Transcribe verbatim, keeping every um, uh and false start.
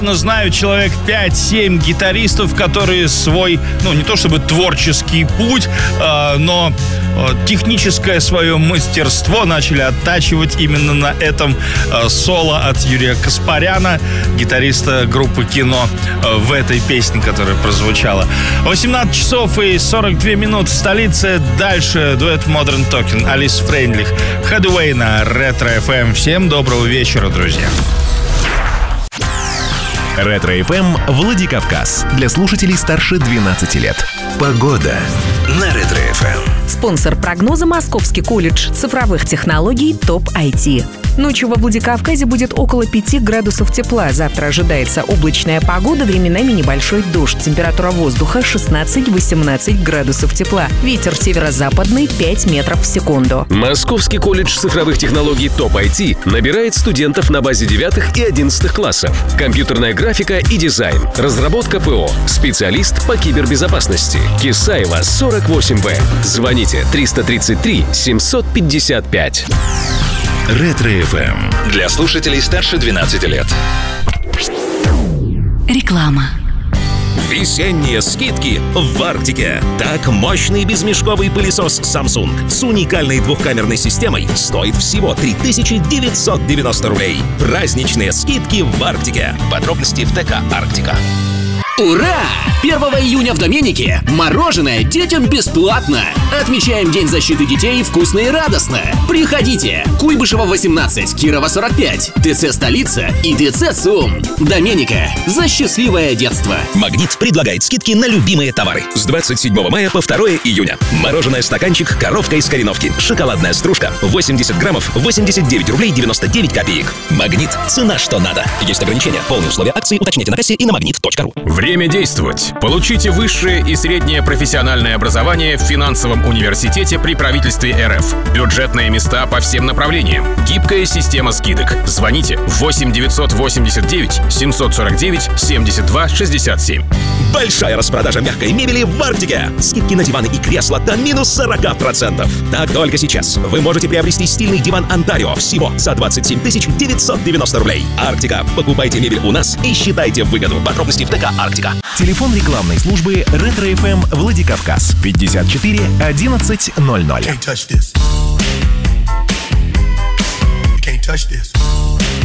Знаю человек пять-семь гитаристов, которые свой, ну, не то чтобы творческий путь, э, но э, техническое свое мастерство начали оттачивать именно на этом э, соло от Юрия Каспаряна, гитариста группы «Кино», э, в этой песне, которая прозвучала. восемнадцать часов и сорок две минуты в столице. Дальше дуэт Modern Talking, Алис Фрейндлих, Hathaway на Ретро эф эм. Всем доброго вечера, друзья. Ретро эф эм Владикавказ. Для слушателей старше двенадцати лет. Погода на Ретро эф эм. Спонсор прогноза — Московский колледж цифровых технологий ТОП ай ти. Ночью во Владикавказе будет около пяти градусов тепла. Завтра ожидается облачная погода, временами небольшой дождь. Температура воздуха шестнадцать-восемнадцать градусов тепла. Ветер северо-западный пять метров в секунду. Московский колледж цифровых технологий ТОП ай ти набирает студентов на базе девятых и одиннадцатых классов. Компьютерная графика и дизайн. Разработка ПО. Специалист по кибербезопасности. Кисаева, сорок восемь бэ. Звоните триста тридцать три семьсот пятьдесят пять. Ретро эф эм. Для слушателей старше двенадцати лет. Реклама. Весенние скидки в Арктике. Так, мощный безмешковый пылесос Samsung с уникальной двухкамерной системой стоит всего три тысячи девятьсот девяносто рублей. Праздничные скидки в Арктике. Подробности в ТК «Арктика». Ура! первого июня в Доменике мороженое детям бесплатно. Отмечаем День защиты детей вкусно и радостно. Приходите. Куйбышева восемнадцать, Кирова сорок пять, ТЦ «Столица» и ТЦ «СУМ». Доменика. За счастливое детство. Магнит предлагает скидки на любимые товары. С двадцать седьмого мая по второго июня. Мороженое стаканчик «Коровка из Кореновки». Шоколадная стружка. восемьдесят граммов, восемьдесят девять рублей девяносто девять копеек. Магнит. Цена что надо. Есть ограничения. Полные условия акции уточните на кассе и на магнит точка ру. Время действовать. Получите высшее и среднее профессиональное образование в финансовом университете при правительстве эр эф. Бюджетные места по всем направлениям. Гибкая система скидок. Звоните восемь девятьсот восемьдесят девять семьсот сорок девять семьдесят два шестьдесят семь. Большая распродажа мягкой мебели в Арктике. Скидки на диваны и кресла до минус сорок процентов. Так только сейчас вы можете приобрести стильный диван Онтарио всего за двадцать семь тысяч девятьсот девяносто рублей. Арктика. Покупайте мебель у нас и считайте выгоду. Подробности в ТК «Арктика». Телефон рекламной службы Ретро эф эм Владикавказ пятьдесят четыре одиннадцать ноль ноль. You can't touch this. You can't touch this.